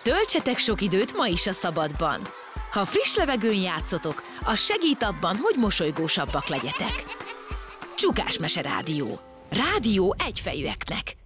Töltsetek sok időt ma is a szabadban. Ha friss levegőn játszotok, az segít abban, hogy mosolygósabbak legyetek. Csukásmese Rádió. Rádió egyfejűeknek.